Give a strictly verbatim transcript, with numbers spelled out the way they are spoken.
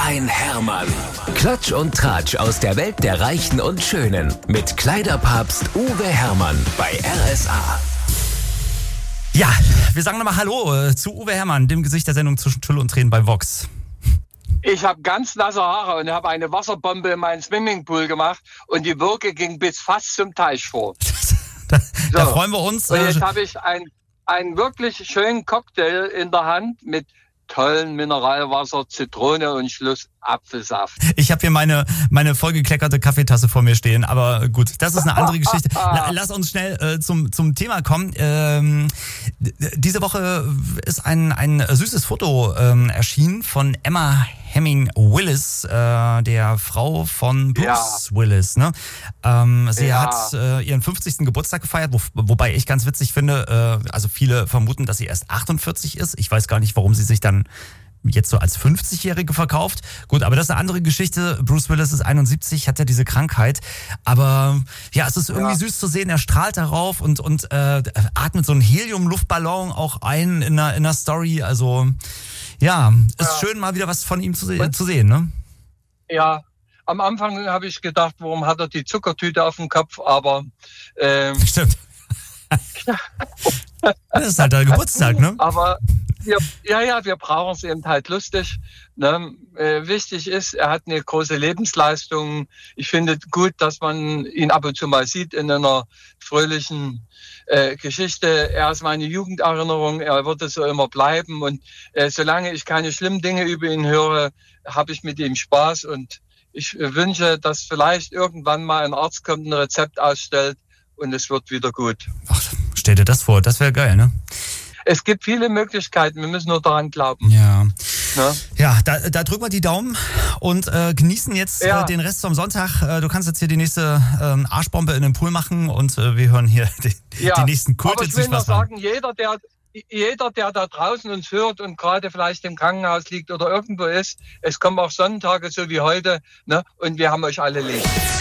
ein Hermann. Klatsch und Tratsch aus der Welt der Reichen und Schönen. Mit Kleiderpapst Uwe Hermann bei R S A. Ja, wir sagen nochmal Hallo äh, zu Uwe Hermann, dem Gesicht der Sendung zwischen Tüll und Tränen bei Vox. Ich habe ganz nasse Haare und habe eine Wasserbombe in meinen Swimmingpool gemacht und die Wirke ging bis fast zum Teich vor. da, so. da freuen wir uns. Und jetzt habe ich ein, einen wirklich schönen Cocktail in der Hand mit tollen Mineralwasser, Zitrone und Schluss Apfelsaft. Ich habe hier meine meine vollgekleckerte Kaffeetasse vor mir stehen, aber gut, das ist eine andere Geschichte. Lass uns schnell äh, zum zum Thema kommen. Ähm, diese Woche ist ein ein süßes Foto ähm, erschienen von Emma Heming Willis, äh, der Frau von Bruce ja. Willis. Ne? Ähm, sie ja. hat äh, ihren fünfzigsten Geburtstag gefeiert, wo, wobei ich ganz witzig finde, äh, also viele vermuten, dass sie erst achtundvierzig ist. Ich weiß gar nicht, warum sie sich dann jetzt so als fünfzigjährige verkauft. Gut, aber das ist eine andere Geschichte. Bruce Willis ist einundsiebzig, hat ja diese Krankheit. Aber ja, es ist irgendwie ja. süß zu sehen. Er strahlt darauf und, und äh, atmet so einen Helium-Luftballon auch ein in einer, in einer Story. Also ja, ist ja. schön, mal wieder was von ihm zu, se- zu sehen, ne? Ja, am Anfang habe ich gedacht, warum hat er die Zuckertüte auf dem Kopf, aber ähm, stimmt. Das ist halt der Geburtstag, ne? Aber wir, ja, ja, wir brauchen es eben halt lustig. Ne? Äh, wichtig ist, er hat eine große Lebensleistung. Ich finde gut, dass man ihn ab und zu mal sieht in einer fröhlichen äh, Geschichte. Er ist meine Jugenderinnerung, er wird es so immer bleiben. Und äh, solange ich keine schlimmen Dinge über ihn höre, habe ich mit ihm Spaß. Und ich äh, wünsche, dass vielleicht irgendwann mal ein Arzt kommt, ein Rezept ausstellt und es wird wieder gut. Ach, stell dir das vor, das wäre geil, ne? Es gibt viele Möglichkeiten, wir müssen nur daran glauben. Ja, ne? ja da, da drücken wir die Daumen und äh, genießen jetzt ja. äh, den Rest vom Sonntag. Äh, du kannst jetzt hier die nächste äh, Arschbombe in den Pool machen und äh, wir hören hier die, ja. die nächsten Kulte. Aber ich will noch sagen, jeder der, jeder, der da draußen uns hört und gerade vielleicht im Krankenhaus liegt oder irgendwo ist, es kommen auch Sonntage so wie heute, ne? Und wir haben euch alle lieb.